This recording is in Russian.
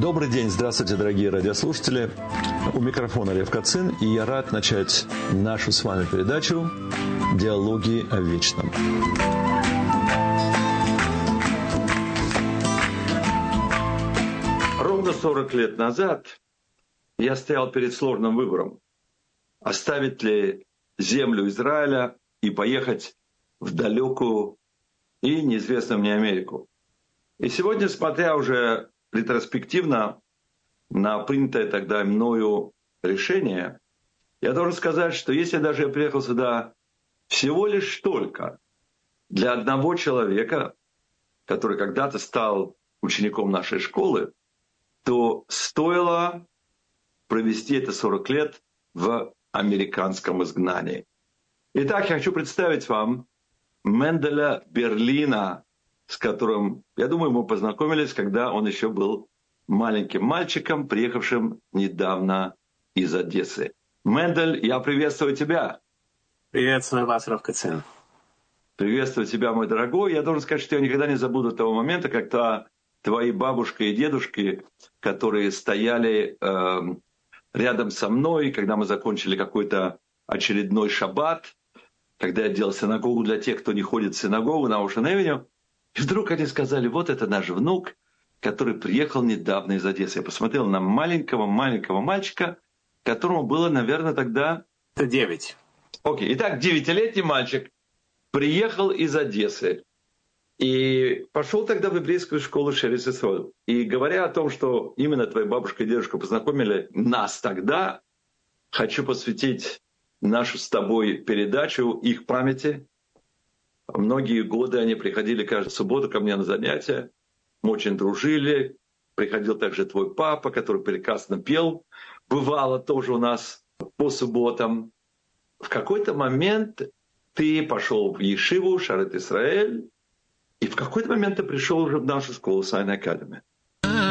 Добрый день, здравствуйте, дорогие радиослушатели. У микрофона Лев Кацин, и я рад начать нашу с вами передачу «Диалоги о вечном». Ровно 40 лет назад я стоял перед сложным выбором. Оставить ли землю Израиля и поехать в далекую и неизвестную мне Америку. И сегодня, смотря уже ретроспективно на принятое тогда мною решение, я должен сказать, что если даже я приехал сюда всего лишь только для одного человека, который когда-то стал учеником нашей школы, то стоило провести это 40 лет в американском изгнании. Итак, я хочу представить вам Менделя Берлина, с которым, я думаю, мы познакомились, когда он еще был маленьким мальчиком, приехавшим недавно из Одессы. Мендель, я приветствую тебя. Приветствую вас, Лев Кацин. Приветствую тебя, мой дорогой. Я должен сказать, что я никогда не забуду того момента, когда твои бабушка и дедушки, которые стояли рядом со мной, когда мы закончили какой-то очередной шаббат, когда я делал синагогу для тех, кто не ходит в синагогу на Оушен-Эвеню, и вдруг они сказали, вот это наш внук, который приехал недавно из Одессы. Я посмотрел на маленького мальчика, которому было, наверное, тогда... 9. Окей, итак, 9-летний мальчик приехал из Одессы и пошел тогда в еврейскую школу Шерис Исроэл. И говоря о том, что именно твоя бабушка и дедушка познакомили нас тогда, хочу посвятить нашу с тобой передачу их памяти. Многие годы они приходили каждую субботу ко мне на занятия. Мы очень дружили. Приходил также твой папа, который прекрасно пел. Бывало тоже у нас по субботам. В какой-то момент ты пошел в Ешиву, Шарет Исраэль, и в какой-то момент ты пришел уже в нашу школу Сайн Академи.